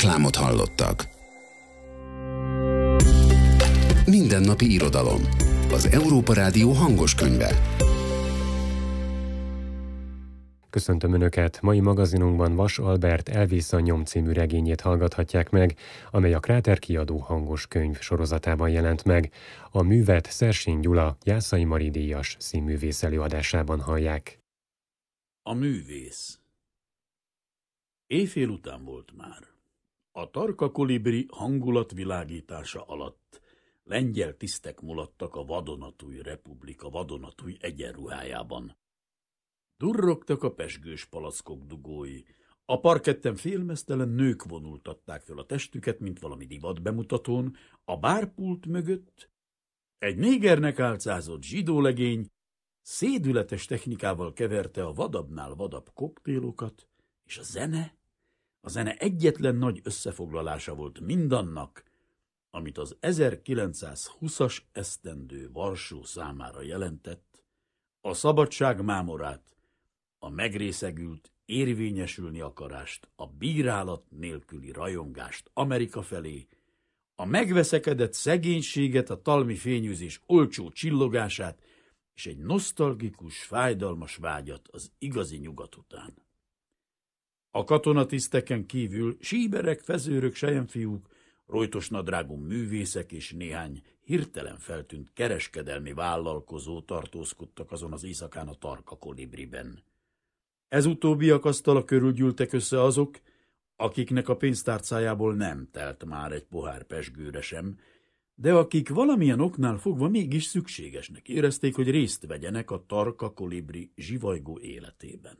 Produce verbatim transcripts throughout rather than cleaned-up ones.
Reklámot hallottak. Mindennapi irodalom. Az Európa Rádió hangos könyve. Köszöntöm Önöket! Mai magazinunkban Vas Albert Elvész a nyom című regényét hallgathatják meg, amely a Kráter kiadó hangos könyv sorozatában jelent meg. A művet Szersény Gyula Jászai Mari díjas színművész előadásában hallják. A művész. Éjfél után volt már. A Tarka kolibri hangulatvilágítása alatt lengyel tisztek mulattak a vadonatúj republika vadonatúj egyenruhájában. Durrogtak a pezsgős palackok dugói. A parketten félmeztelen nők vonultatták fel a testüket, mint valami divat bemutatón. A bárpult mögött egy négernek álcázott zsidólegény szédületes technikával keverte a vadabbnál vadabb koktélokat, és a zene, a zene egyetlen nagy összefoglalása volt mindannak, amit az ezerkilencszázhúszas esztendő Varsó számára jelentett, a szabadság mámorát, a megrészegült, érvényesülni akarást, a bírálat nélküli rajongást Amerika felé, a megveszekedett szegénységet, a talmi fényűzés olcsó csillogását, és egy nosztalgikus, fájdalmas vágyat az igazi nyugat után. A katonatiszteken kívül síberek, fezőrök, selyemfiúk, rojtos nadrágú művészek és néhány hirtelen feltűnt kereskedelmi vállalkozó tartózkodtak azon az éjszakán a Tarka kolibriben. Ez utóbbiak asztala körül gyűltek össze azok, akiknek a pénztárcájából nem telt már egy pohár pezsgőre sem, de akik valamilyen oknál fogva mégis szükségesnek érezték, hogy részt vegyenek a Tarka kolibri zsivajgó életében.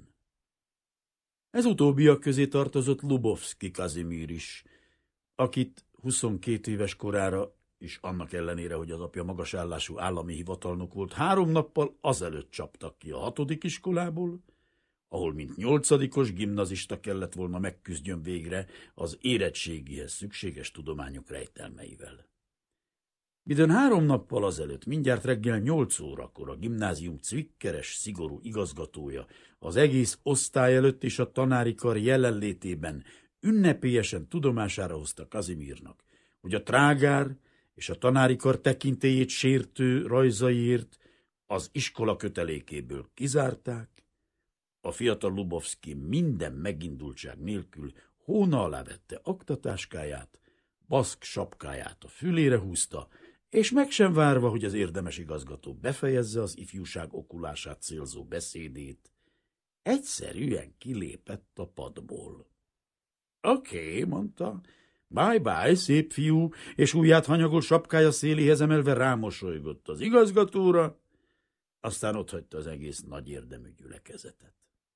Ez utóbbiak közé tartozott Lubovszki Kazimír is, akit huszonkét éves korára, és annak ellenére, hogy az apja magasállású állami hivatalnok volt, három nappal azelőtt csaptak ki a hatodik iskolából, ahol mint nyolcadikos gimnazista kellett volna megküzdjön végre az érettségihez szükséges tudományok rejtelmeivel. Midőn három nappal azelőtt, mindjárt reggel nyolc órakor a gimnázium cvikkeres, szigorú igazgatója az egész osztály előtt és a tanári kar jelenlétében ünnepélyesen tudomására hozta Kazimírnak, hogy a trágár és a tanári kar tekintélyét sértő rajzaiért az iskola kötelékéből kizárták, a fiatal Lubovszki minden megindultság nélkül hóna alá vette aktatáskáját, baszk sapkáját a fülére húzta, és meg sem várva, hogy az érdemes igazgató befejezze az ifjúság okulását célzó beszédét, egyszerűen kilépett a padból. Oké, okay, mondta, bye-bye, szép fiú, és ujját hanyagos sapkája széléhez emelve rámosolygott az igazgatóra, aztán otthagyta az egész nagy érdemű gyülekezetet.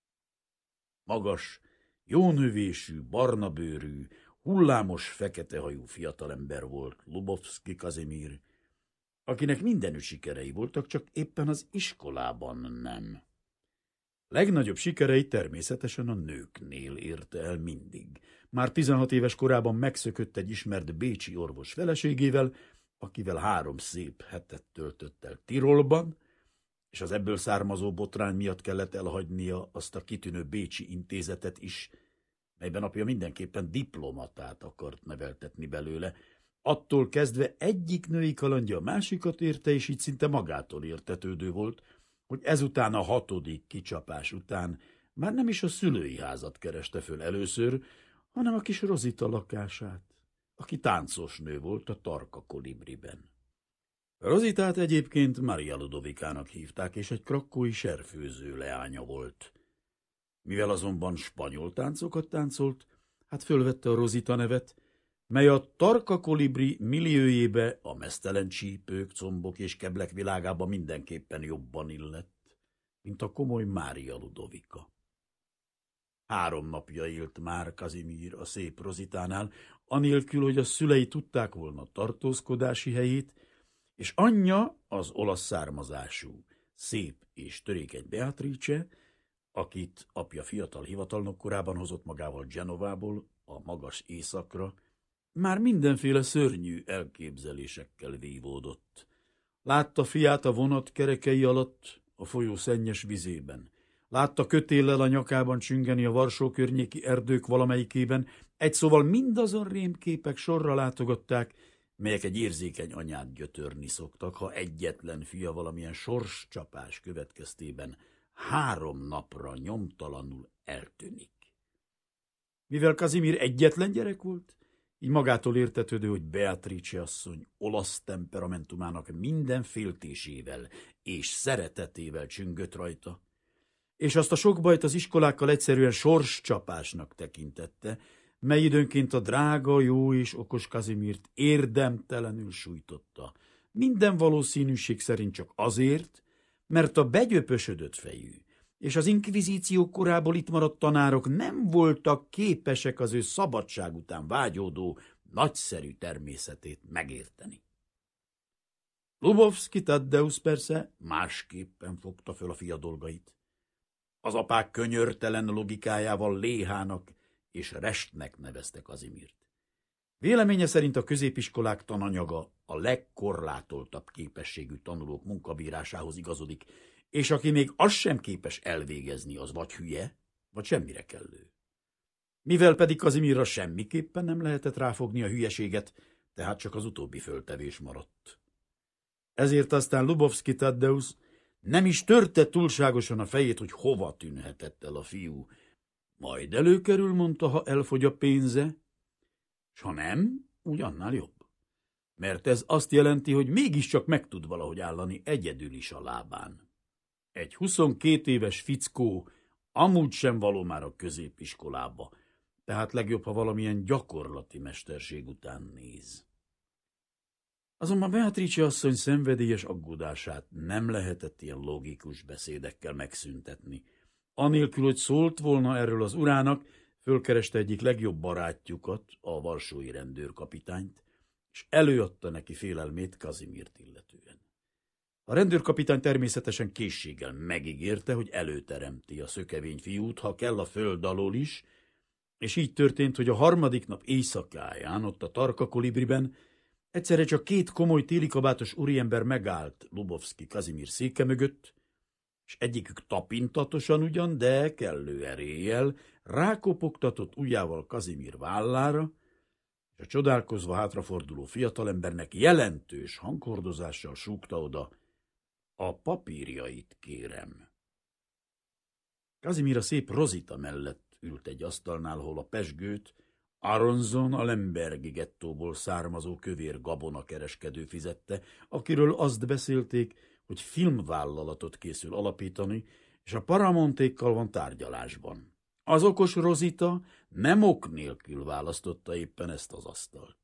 Magas, jónövésű, barnabőrű, hullámos, feketehajú fiatalember volt Lubovszki Kazimír, akinek mindenütt sikerei voltak, csak éppen az iskolában nem. Legnagyobb sikerei természetesen a nőknél érte el mindig. Már tizenhat éves korában megszökött egy ismert bécsi orvos feleségével, akivel három szép hetet töltött el Tirolban, és az ebből származó botrány miatt kellett elhagynia azt a kitűnő bécsi intézetet is, melyben apja mindenképpen diplomatát akart neveltetni belőle. Attól kezdve egyik női kalandja a másikat érte, és így szinte magától értetődő volt, hogy ezután a hatodik kicsapás után már nem is a szülői házat kereste föl először, hanem a kis Rozita lakását, aki táncos nő volt a Tarka kolibriben. Rozitát egyébként Maria Ludovikának hívták, és egy krakkói serfőző leánya volt. Mivel azonban spanyol táncokat táncolt, hát fölvette a Rozita nevet, mely a Tarka kolibri milliójébe, a meztelen csípők, combok és keblek világába mindenképpen jobban illett, mint a komoly Mária Ludovika. Három napja élt már Kazimír a szép Rozitánál, anélkül, hogy a szülei tudták volna tartózkodási helyét, és anyja, az olasz származású, szép és törékeny Beatrice, akit apja fiatal hivatalnok korában hozott magával Genovából a magas északra, már mindenféle szörnyű elképzelésekkel vívódott. Látta fiát a vonat kerekei alatt, a folyó szennyes vizében, Látta kötéllel a nyakában csüngeni a Varsó környéki erdők valamelyikében, egy szóval mindazon rémképek sorra látogatták, melyek egy érzékeny anyát gyötörni szoktak, ha egyetlen fia valamilyen sorscsapás következtében három napra nyomtalanul eltűnik. Mivel Kazimír egyetlen gyerek volt, így magától értetődő, hogy Beatrice asszony olasz temperamentumának minden féltésével és szeretetével csüngött rajta, és azt a sok bajt az iskolákkal egyszerűen sorscsapásnak tekintette, mely időnként a drága, jó és okos Kazimírt érdemtelenül sújtotta. Minden valószínűség szerint csak azért, mert a begyöpösödött fejű és az inkvizíció korából itt maradt tanárok nem voltak képesek az ő szabadság után vágyódó, nagyszerű természetét megérteni. Lubovszky Taddeusz persze másképpen fogta föl a fia dolgait. Az apák könyörtelen logikájával léhának és restnek nevezte Kazimírt. Véleménye szerint a középiskolák tananyaga a legkorlátoltabb képességű tanulók munkabírásához igazodik, és aki még azt sem képes elvégezni, az vagy hülye, vagy semmire kellő. Mivel pedig Kazimírra semmiképpen nem lehetett ráfogni a hülyeséget, tehát csak az utóbbi föltevés maradt. Ezért aztán Lubovszky Taddeusz nem is törte túlságosan a fejét, hogy hova tűnhetett el a fiú. Majd előkerül, mondta, ha elfogy a pénze, s ha nem, úgy annál jobb. Mert ez azt jelenti, hogy mégiscsak meg tud valahogy állani egyedül is a lábán. Egy huszonkét éves fickó amúgy sem való már a középiskolába, tehát legjobb, ha valamilyen gyakorlati mesterség után néz. Azonban Beatrice asszony szenvedélyes aggódását nem lehetett ilyen logikus beszédekkel megszüntetni. Anélkül, hogy szólt volna erről az urának, fölkereste egyik legjobb barátjukat, a varsói rendőrkapitányt, és előadta neki félelmét Kazimírt illetően. A rendőrkapitány természetesen készséggel megígérte, hogy előteremti a szökevény fiút, ha kell a föld alól is, és így történt, hogy a harmadik nap éjszakáján, ott a Tarka kolibriben, egyszerre csak két komoly télikabátos úriember megállt Lubovszky Kazimír széke mögött, és egyikük tapintatosan ugyan, de kellő eréllyel rákopogtatott ujjával Kazimír vállára, és a csodálkozva hátraforduló fiatalembernek jelentős hanghordozással súgta oda: a papírjait kérem. Kazimír a szép Rozita mellett ült egy asztalnál, hol a pezsgőt Aronzon, a Lembergi gettóból származó kövér gabonakereskedő fizette, akiről azt beszélték, hogy filmvállalatot készül alapítani, és a Paramontékkal van tárgyalásban. Az okos Rozita nem ok nélkül választotta éppen ezt az asztalt.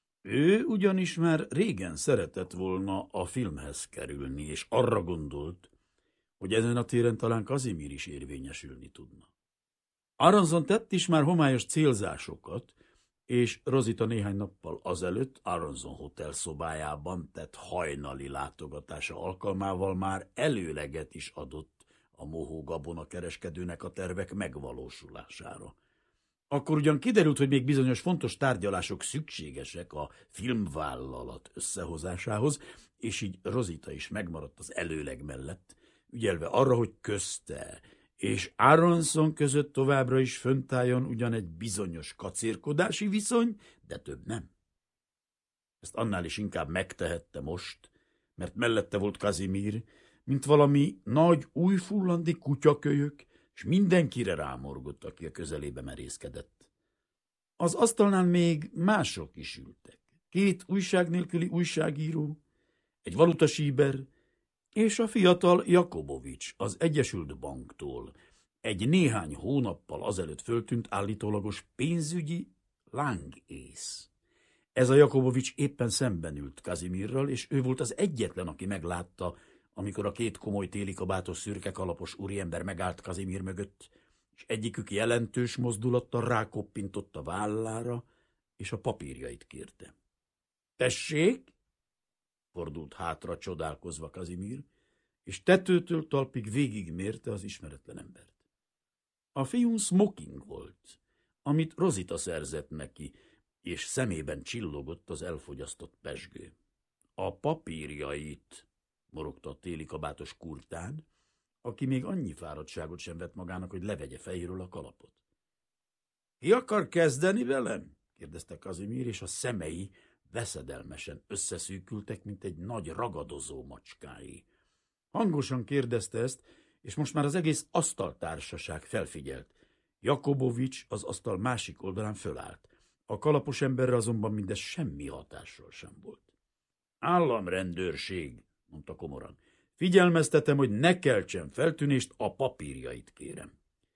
Ő ugyanis már régen szeretett volna a filmhez kerülni, és arra gondolt, hogy ezen a téren talán Kazimír is érvényesülni tudna. Aronson tett is már homályos célzásokat, és Rozita néhány nappal azelőtt Aronson hotel szobájában tett hajnali látogatása alkalmával már előleget is adott a mohó gabona kereskedőnek a tervek megvalósulására. Akkor ugyan kiderült, hogy még bizonyos fontos tárgyalások szükségesek a filmvállalat összehozásához, és így Rozita is megmaradt az előleg mellett, ügyelve arra, hogy közte és Aronson között továbbra is föntálljon ugyan egy bizonyos kacérkodási viszony, de több nem. Ezt annál is inkább megtehette most, mert mellette volt Kazimír, mint valami nagy újfullandi kutyakölyök, és mindenkire rámorgott, aki a közelébe merészkedett. Az asztalnál még mások is ültek. Két újság nélküli újságíró, egy valutasíber, és a fiatal Jakobovics az Egyesült Banktól egy néhány hónappal azelőtt föltűnt állítólagos pénzügyi lángész. Ez a Jakobovics éppen szemben ült Kazimírral, és ő volt az egyetlen, aki meglátta, amikor a két komoly télikabátos szürke kalapos úriember megállt Kazimír mögött, és egyikük jelentős mozdulattal rákoppintott a vállára, és a papírjait kérte. Tessék! Fordult hátra csodálkozva Kazimír, és tetőtől talpig végigmérte az ismeretlen embert. A fiún smoking volt, amit Rozita szerzett neki, és szemében csillogott az elfogyasztott pezsgő. A papírjait, morogta a télikabátos kurtán, aki még annyi fáradtságot sem vett magának, hogy levegye fejéről a kalapot. Ki akar kezdeni velem? kérdezte Kazimír, és a szemei veszedelmesen összeszűkültek, mint egy nagy ragadozó macskái. Hangosan kérdezte ezt, és most már az egész asztaltársaság felfigyelt. Jakobovics az asztal másik oldalán fölállt. A kalapos emberre azonban mindez semmi hatással sem volt. Államrendőrség, mondta komoran. Figyelmeztetem, hogy ne keltsen feltűnést, a papírjait kérem.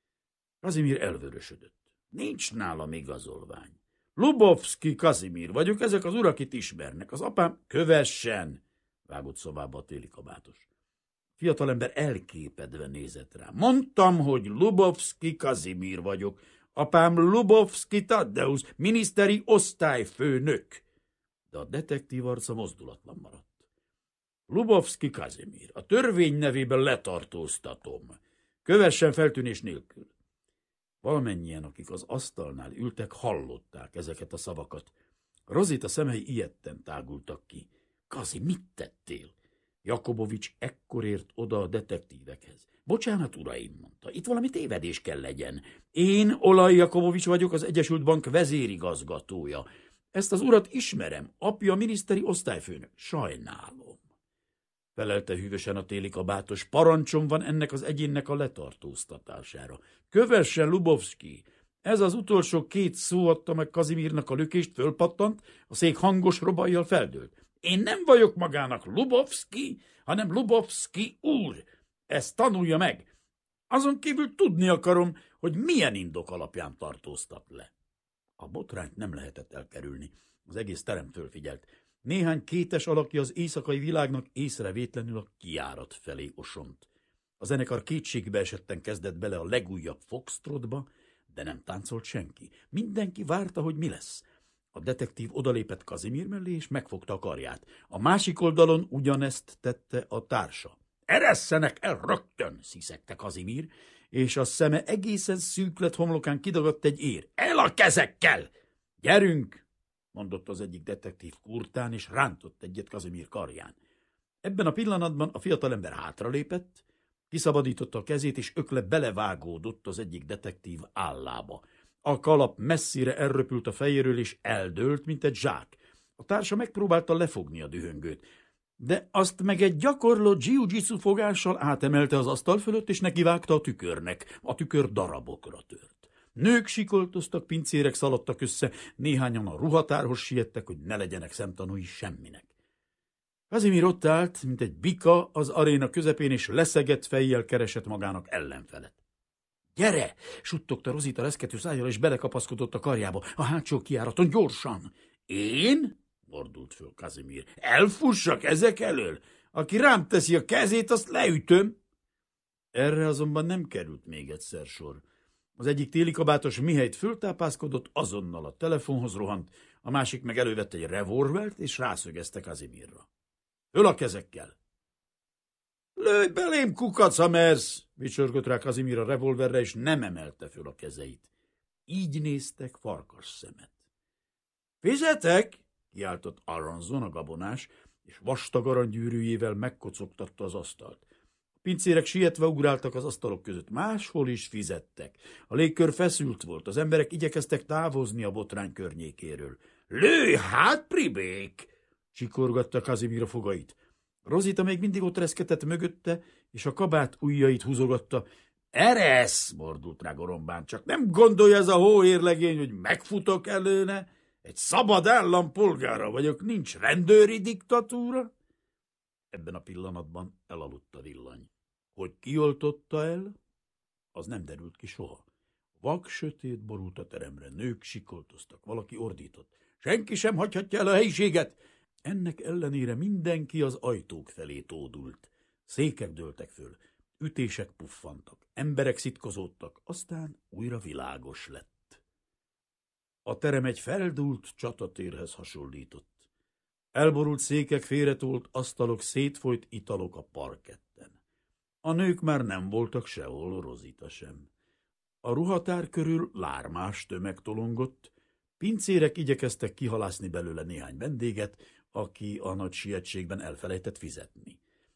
Kazimír elvörösödött. Nincs nálam igazolvány. Lubovszki Kazimír vagyok, ezek az urak itt ismernek. Az apám kövessen, vágott szobába a téli kabátos. Fiatalember elképedve nézett rá. Mondtam, hogy Lubovszki Kazimír vagyok. Apám Lubovszki Taddeusz, miniszteri osztályfőnök. De a detektív arca mozdulatlan maradt. Lubovszki Kazimír, a törvény nevében letartóztatom. Kövessen feltűnés nélkül. Valamennyien, akik az asztalnál ültek, hallották ezeket a szavakat. Rozita szemei ijedten tágultak ki. Kazi, mit tettél? Jakobovics ekkor ért oda a detektívekhez. Bocsánat, uraim, mondta, itt valami tévedés kell legyen. Én Olaj Jakobovics vagyok, az Egyesült Bank vezérigazgatója. Ezt az urat ismerem, apja miniszteri osztályfőnök. Sajnálom. Felelte hűvösen a téli kabátos, parancsom van ennek az egyénnek a letartóztatására. Kövessen, Lubovszki! Ez az utolsó két szó adta meg Kazimírnak a lökést, fölpattant, a szék hangos robajjal feldőlt. Én nem vagyok magának Lubovszki, hanem Lubovszki úr. Ezt tanulja meg. Azon kívül tudni akarom, hogy milyen indok alapján tartóztat le. A botrányt nem lehetett elkerülni. Az egész terem fölfigyelt. Néhány kétes alakja az éjszakai világnak észrevétlenül a kijárat felé osont. A zenekar kétségbe esetten kezdett bele a legújabb foxtrotba, de nem táncolt senki. Mindenki várta, hogy mi lesz. A detektív odalépett Kazimír mellé, és megfogta a karját. A másik oldalon ugyanezt tette a társa. Eresszenek el rögtön, sziszegte Kazimír, és a szeme egészen szűk lett homlokán kidagadt egy ér. El a kezekkel! Gyerünk! mondott az egyik detektív kurtán, és rántott egyet Kazimír karján. Ebben a pillanatban a fiatalember hátralépett, kiszabadította a kezét, és ökle belevágódott az egyik detektív állába. A kalap messzire elröpült a fejéről, és eldőlt, mint egy zsák. A társa megpróbálta lefogni a dühöngőt, de azt meg egy gyakorló jiu-jitsu fogással átemelte az asztal fölött, és nekivágta a tükörnek. A tükör darabokra tört. Nők sikoltoztak, pincérek szaladtak össze, néhányan a ruhatárhoz siettek, hogy ne legyenek szemtanúi semminek. Kazimír ott állt, mint egy bika az aréna közepén, és leszegett fejjel keresett magának ellenfelet. Gyere! Suttogta Rozita reszkető szájjal, és belekapaszkodott a karjába. A hátsó kijáraton gyorsan! Én? Mordult föl Kazimír. Elfussak ezek elől? Aki rám teszi a kezét, azt leütöm. Erre azonban nem került még egyszer sor. Az egyik télikabátos mihelyt föltápászkodott, azonnal a telefonhoz rohant, a másik meg elővette egy revolvert, és rászögezte Kazimírra. Föl a kezekkel! Lőj belém, kukac, ha mersz! Vicsorgott rá Kazimír a revolverre, és nem emelte föl a kezeit. Így néztek farkas szemet. Fizetek! Kiáltott Aronson, a gabonás, és vastag aranygyűrűjével megkocogtatta az asztalt. A pincérek sietve ugráltak az asztalok között, máshol is fizettek. A légkör feszült volt, az emberek igyekeztek távozni a botrány környékéről. Lőj hát, pribék! Csikorgatta Kazimír a fogait. Rozita még mindig ott reszketett mögötte, és a kabát ujjait húzogatta. Eresz! Mordult rá Gorombán, csak nem gondolja ez a hóérlegény, hogy megfutok előne? Egy szabad állampolgára vagyok, nincs rendőri diktatúra? Ebben a pillanatban elaludt a villany. Hogy kioltotta el, az nem derült ki soha. Vak sötét borult a teremre, nők sikoltoztak, valaki ordított. Senki sem hagyhatja el a helyiséget! Ennek ellenére mindenki az ajtók felé tódult. Székek dőltek föl, ütések puffantak, emberek szitkozódtak, aztán újra világos lett. A terem egy feldúlt csatatérhez hasonlított. Elborult székek, félretolt asztalok, szétfolyt italok a parketten. A nők már nem voltak sehol, Rozita sem. A ruhatár körül lármás tömeg tolongott, pincérek igyekeztek kihalászni belőle néhány vendéget, aki a nagy sietségben elfelejtett fizetni.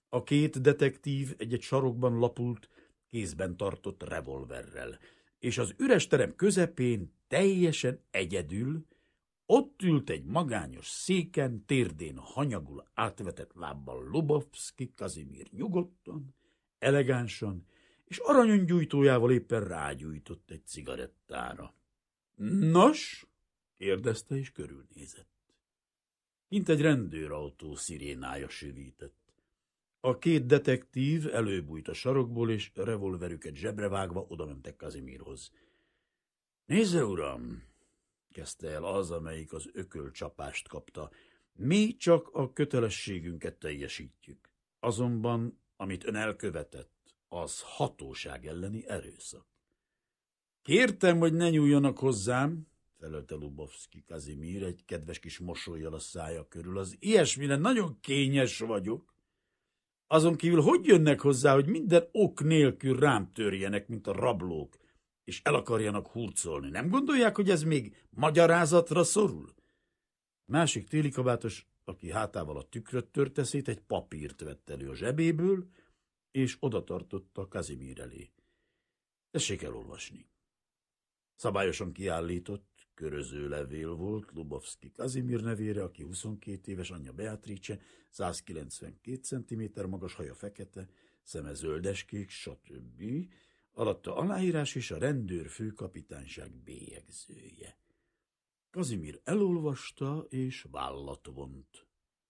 A két detektív egy-egy sarokban lapult, kézben tartott revolverrel, és az üres terem közepén teljesen egyedül ott ült egy magányos széken, térdén hanyagul átvetett lábbal Lubovszki Kazimír nyugodtan, elegánsan, és aranyongyújtójával éppen rágyújtott egy cigarettára. Nos? Kérdezte, és körülnézett. Kint egy rendőrautó szirénája sövített. A két detektív előbújt a sarokból, és revolverüket zsebrevágva odamentek Kazimírhoz. Nézze, uram, kezdte el az, amelyik az ökölcsapást kapta. Mi csak a kötelességünket teljesítjük. Azonban, amit ön elkövetett, az hatóság elleni erőszak. Kértem, hogy ne nyúljanak hozzám, felelte Lubovszki Kazimír egy kedves kis mosollyal a szája körül. Az ilyesmire nagyon kényes vagyok. Azon kívül hogy jönnek hozzá, hogy minden ok nélkül rám törjenek, mint a rablók, és el akarjanak hurcolni? Nem gondolják, hogy ez még magyarázatra szorul? Másik télikabátos, aki hátával a tükröt törte szét, egy papírt vett elő a zsebéből, és oda tartotta Kazimír elé. Tessék elolvasni. Szabályosan kiállított, köröző levél volt Lubovszki Kazimír nevére, aki huszonkét éves, anyja Beatrice, száz kilencvenkét centiméter magas, haja fekete, szeme zöldeskék, stb. Alatta aláírás és a rendőrfőkapitányság bélyegzője. Kazimír elolvasta, és vállat vont.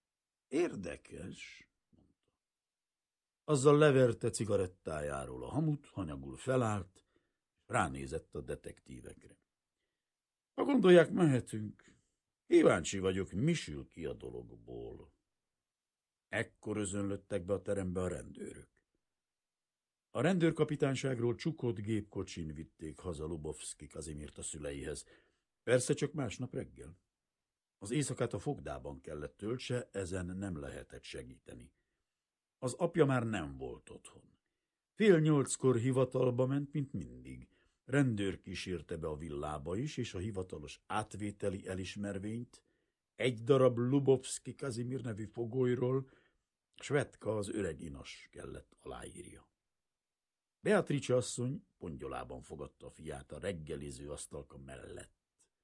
Érdekes, mondta. Azzal leverte cigarettájáról a hamut, hanyagul felállt, ránézett a detektívekre. Ha gondolják, mehetünk. Kíváncsi vagyok, mi sül ki a dologból. Ekkor özönlöttek be a terembe a rendőrök. A rendőrkapitányságról csukott gépkocsin vitték haza Lubovszki Kazimírt a szüleihez. Persze csak másnap reggel. Az éjszakát a fogdában kellett töltse, ezen nem lehetett segíteni. Az apja már nem volt otthon. Fél nyolckor hivatalba ment, mint mindig. Rendőr kísérte be a villába is, és a hivatalos átvételi elismervényt egy darab Lubovszki Kazimír nevű fogolyról Svetka, az öreg inas kellett aláírja. Beatrice asszony pongyolában fogadta a fiát a reggeliző asztalka mellett.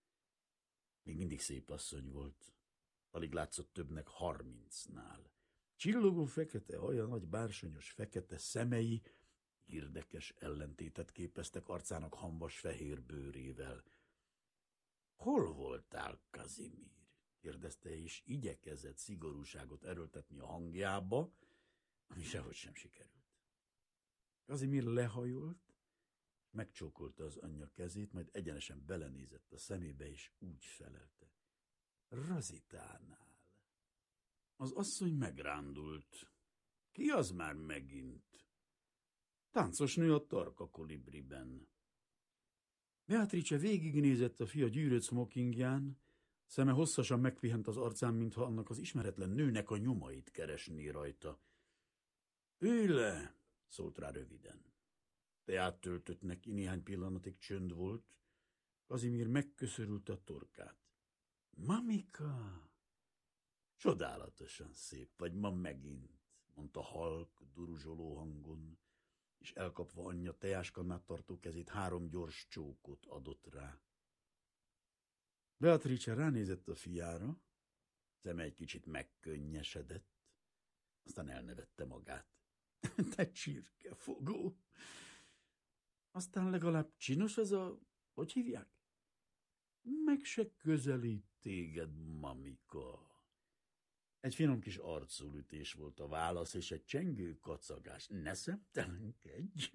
Még mindig szép asszony volt. Alig látszott többnek harmincnál. Csillogó fekete haja, nagy bársonyos fekete szemei érdekes ellentétet képeztek arcának hamvas fehér bőrével. Hol voltál, Kazimír? Kérdezte, és igyekezett szigorúságot erőltetni a hangjába, ami sehogy sem sikerült. Kazimír lehajolt, megcsókolta az anyja kezét, majd egyenesen belenézett a szemébe, és úgy felelte. Razitánál. Az asszony megrándult. Ki az már megint? Táncosnő a Tarka Kolibriben. Beatrice végignézett a fia gyűrött smokingján, szeme hosszasan megpihent az arcán, mintha annak az ismeretlen nőnek a nyomait keresné rajta. Ülj le, szólt rá röviden. Teát töltött neki, néhány pillanatig csönd volt. Kazimír megköszörülte a torkát. Mamika! Csodálatosan szép vagy ma megint, mondta halk, duruzsoló hangon, és elkapva anyja teáskannát tartó kezét három gyors csókot adott rá. Beatrice ránézett a fiára, szeme egy kicsit megkönnyesedett, aztán elnevette magát. Te csirkefogó! Aztán legalább csinos ez a... hogy hívják? Meg se közelít téged, mamika. Egy finom kis arculütés volt a válasz, és egy csengő kacagás. Ne szemtelenkedj!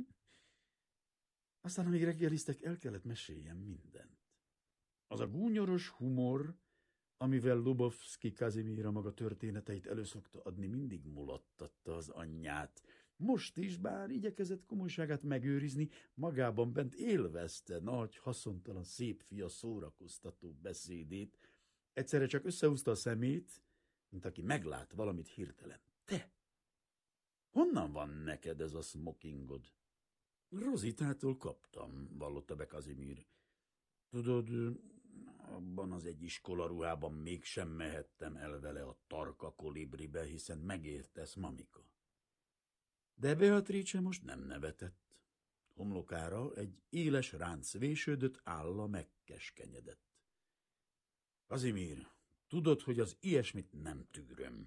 Aztán, amíg reggeliztek, el kellett meséljem mindent. Az a gúnyoros humor, amivel Lubovszki Kazimír a maga történeteit elő szokta adni, mindig mulattatta az anyját. Most is, bár igyekezett komolyságát megőrizni, magában bent élvezte nagy, haszontalan szép fia szórakoztató beszédét. Egyszerre csak összehúzta a szemét, mint aki meglát valamit hirtelen. Te! Honnan van neked ez a smokingod? Rozitától kaptam, vallotta be Kazimír. Tudod, abban az egy iskolaruhában mégsem mehettem el vele a Tarka Kolibribe, hiszen megértesz, mamika. De Beatrice most nem nevetett. Homlokára egy éles ránc vésődött, álla megkeskenyedett. Kazimír, tudod, hogy az ilyesmit nem tűröm.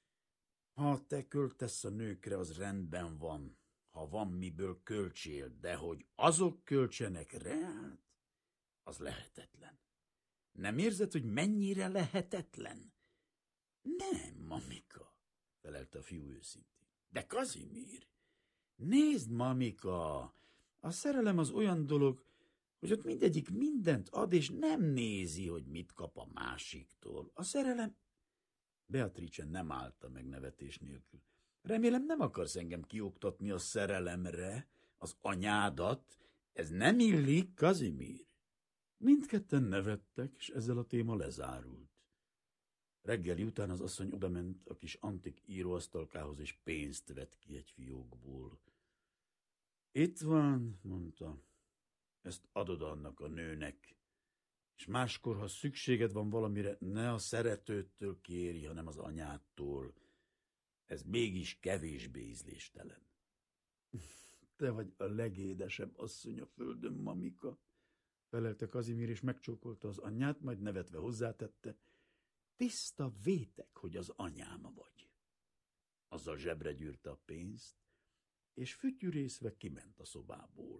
Ha te költesz a nőkre, az rendben van, ha van miből költsél, de hogy azok költsenek reát, az lehetetlen. Nem érzed, hogy mennyire lehetetlen? Nem, mamika, felelte a fiú őszintén. De Kazimír, nézd, mamika, a szerelem az olyan dolog, hogy ott mindegyik mindent ad, és nem nézi, hogy mit kap a másiktól. A szerelem... Beatrice nem állta meg nevetés nélkül. Remélem nem akarsz engem kioktatni a szerelemre, az anyádat. Ez nem illik, Kazimír. Mindketten nevettek, és ezzel a téma lezárult. Reggeli után az asszony odament a kis antik íróasztalkához, és pénzt vett ki egy fiókból. Itt van, mondta, ezt adod annak a nőnek, és máskor, ha szükséged van valamire, ne a szeretőtől kéri, hanem az anyától. Ez mégis kevésbé ízléstelen. Te vagy a legédesebb asszony a földön, mamika, felelte Kazimír, és megcsókolta az anyját, majd nevetve hozzátette, tiszta vétek, hogy az anyám vagy. Azzal zsebre gyűrte a pénzt, és fütyürészve kiment a szobából.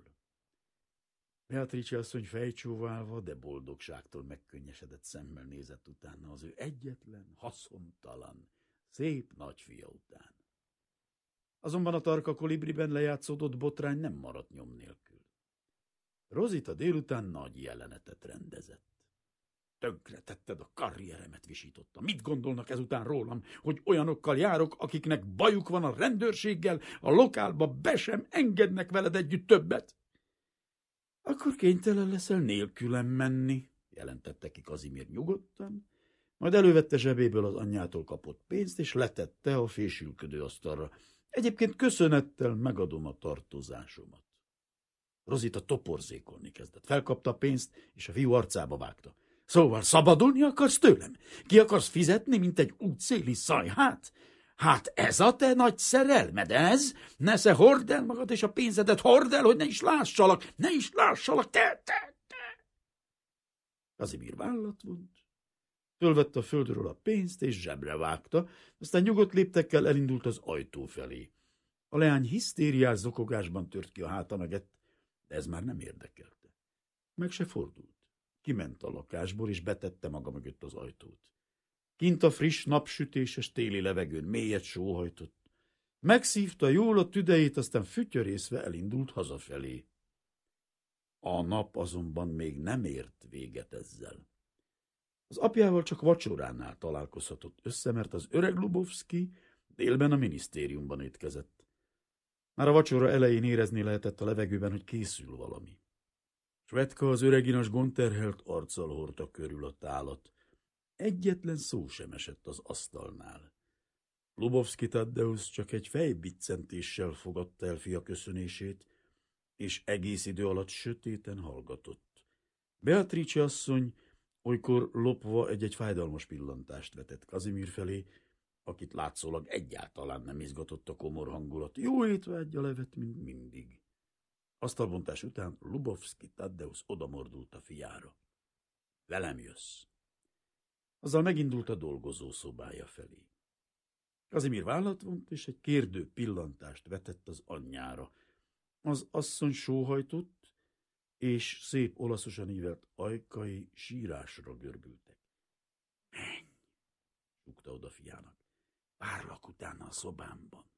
Beatrice asszony fejcsóválva, de boldogságtól megkönnyesedett szemmel nézett utána az ő egyetlen, haszontalan, szép nagyfia után. Azonban a Tarka Kolibriben lejátszódott botrány nem maradt nyom nélkül. Rozita délután nagy jelenetet rendezett. Tönkretetted a karrieremet, visította. Mit gondolnak ezután rólam, hogy olyanokkal járok, akiknek bajuk van a rendőrséggel, a lokálba be sem engednek veled együtt többet? Akkor kénytelen leszel nélkülem menni, jelentette ki Kazimír nyugodtan, majd elővette zsebéből az anyjától kapott pénzt, és letette a fésülködő asztalra. Egyébként köszönettel megadom a tartozásomat. Rozita toporzékolni kezdett. Felkapta a pénzt, és a fiú arcába vágta. Szóval szabadulni akarsz tőlem? Ki akarsz fizetni, mint egy útszéli szajhát? Hát ez a te nagy szerelmed, ez? Nesze, hord el magad, és a pénzedet hord el, hogy ne is lássalak, ne is lássalak, te, te, te. Kazimír vállat vont, fölvette a földről a pénzt, és zsebre vágta, aztán nyugodt léptekkel elindult az ajtó felé. A leány hisztériás zokogásban tört ki a háta mögött, de ez már nem érdekelte. Meg se fordult. Kiment a lakásból, és betette maga mögött az ajtót. Kint a friss, napsütéses téli levegőn mélyet sóhajtott. Megszívta jól a tüdejét, aztán fütyörészve elindult hazafelé. A nap azonban még nem ért véget ezzel. Az apjával csak vacsoránál találkozhatott össze, mert az öreg Lubovszki délben a minisztériumban étkezett. Már a vacsora elején érezni lehetett a levegőben, hogy készül valami. Svetka az öreginas gondterhelt arccal hordta körül a tálat. Egyetlen szó sem esett az asztalnál. Lubovszki Taddeusz csak egy fejbiccentéssel fogadta el fia köszönését, és egész idő alatt sötéten hallgatott. Beatrice asszony olykor lopva egy-egy fájdalmas pillantást vetett Kazimír felé, akit látszólag egyáltalán nem izgatott a komor hangulat. Jó étvággyal evett, mint mindig. Asztalbontás után Lubovszki Taddeusz odamordult a fiára. Velem jössz. Azzal megindult a dolgozó szobája felé. Kazimír vállat vont, és egy kérdő pillantást vetett az anyjára. Az asszony sóhajtott, és szép olaszosan ívelt ajkai sírásra görbültek. Menj, súgta oda fiának. Várlak utána a szobámban.